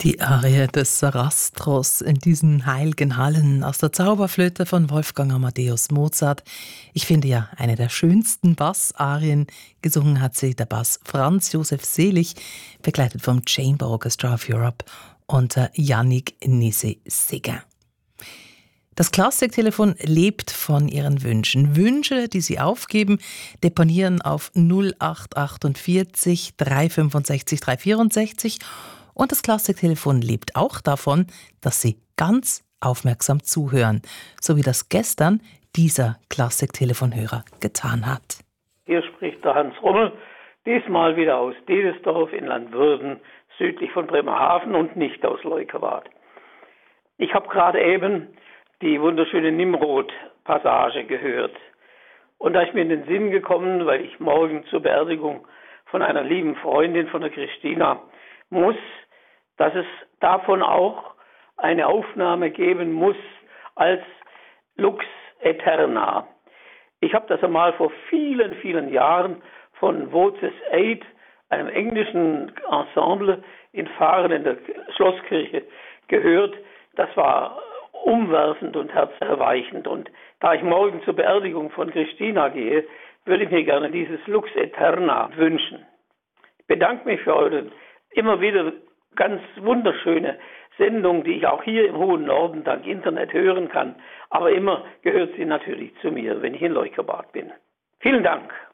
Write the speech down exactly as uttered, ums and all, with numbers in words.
Die Arie des Sarastros in diesen heiligen Hallen aus der Zauberflöte von Wolfgang Amadeus Mozart. Ich finde ja eine der schönsten Bassarien. Gesungen hat sie der Bass Franz Josef Selig, begleitet vom Chamber Orchestra of Europe unter Yannick Nézet-Séguin. Das Klassiktelefon lebt von Ihren Wünschen. Wünsche, die Sie aufgeben, deponieren auf null acht achtundvierzig drei fünfundsechzig drei vierundsechzig. Und das Klassiktelefon lebt auch davon, dass Sie ganz aufmerksam zuhören, so wie das gestern dieser Klassiktelefonhörer getan hat. Hier spricht der Hans Rummel, diesmal wieder aus Dedesdorf in Landwürden, südlich von Bremerhaven und nicht aus Leukerbad. Ich habe gerade eben die wunderschöne Nimrod-Passage gehört. Und da ist mir in den Sinn gekommen, weil ich morgen zur Beerdigung von einer lieben Freundin, von der Christina, muss, dass es davon auch eine Aufnahme geben muss als Lux Aeterna. Ich habe das einmal vor vielen, vielen Jahren von Voces Eight, einem englischen Ensemble in Fahren in der Schlosskirche, gehört. Das war umwerfend und herzerweichend. Und da ich morgen zur Beerdigung von Christina gehe, würde ich mir gerne dieses Lux Aeterna wünschen. Ich bedanke mich für eure immer wieder ganz wunderschöne Sendung, die ich auch hier im hohen Norden dank Internet hören kann. Aber immer gehört sie natürlich zu mir, wenn ich in Leukerbad bin. Vielen Dank.